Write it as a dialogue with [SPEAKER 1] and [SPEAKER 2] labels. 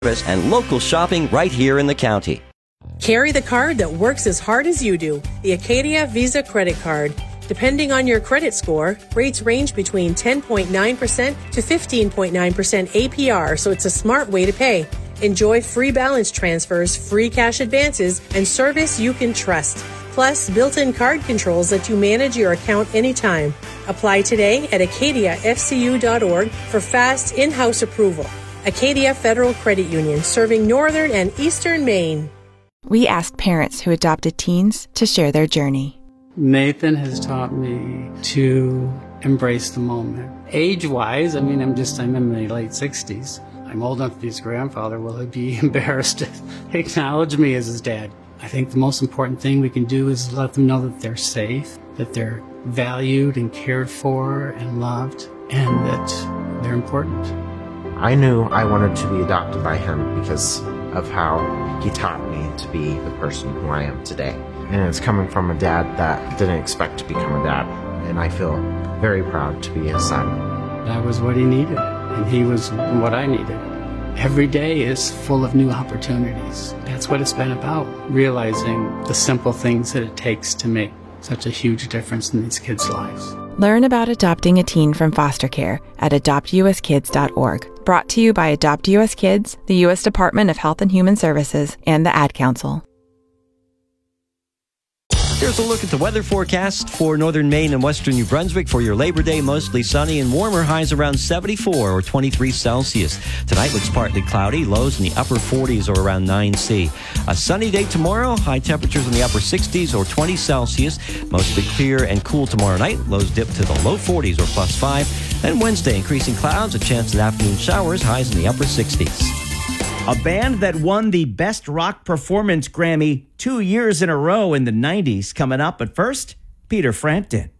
[SPEAKER 1] and local shopping right here in the county.
[SPEAKER 2] Carry the card that works as hard as you do, the Acadia Visa Credit Card. Depending on your credit score, rates range between 10.9% to 15.9% APR, so it's a smart way to pay. Enjoy free balance transfers, free cash advances, and service you can trust. Plus, built-in card controls let you manage your account anytime. Apply today at acadiafcu.org for fast in-house approval. Acadia Federal Credit Union, serving northern and eastern Maine.
[SPEAKER 3] We asked parents who adopted teens to share their journey.
[SPEAKER 4] Nathan has taught me to embrace the moment. Age-wise, I'm in my late 60s. I'm old enough to be his grandfather. Will he be embarrassed to acknowledge me as his dad? I think the most important thing we can do is let them know that they're safe, that they're valued and cared for and loved, and that they're important.
[SPEAKER 5] I knew I wanted to be adopted by him because of how he taught me to be the person who I am today. And it's coming from a dad that didn't expect to become a dad. And I feel very proud to be his son.
[SPEAKER 4] That was what he needed, and he was what I needed. Every day is full of new opportunities. That's what it's been about, realizing the simple things that it takes to make such a huge difference in these kids' lives.
[SPEAKER 3] Learn about adopting a teen from foster care at adoptuskids.org. Brought to you by Adopt U.S. Kids, the U.S. Department of Health and Human Services, and the Ad Council.
[SPEAKER 1] Here's a look at the weather forecast for northern Maine and western New Brunswick for your Labor Day. Mostly sunny and warmer, highs around 74 or 23 Celsius. Tonight looks partly cloudy, lows in the upper 40s or around 9C. A sunny day tomorrow, high temperatures in the upper 60s or 20 Celsius. Mostly clear and cool tomorrow night. Lows dip to the low 40s or +5. And Wednesday, increasing clouds, a chance of afternoon showers, highs in the upper 60s.
[SPEAKER 6] A band that won the Best Rock Performance Grammy 2 years in a row in the 90s coming up. But first, Peter Frampton.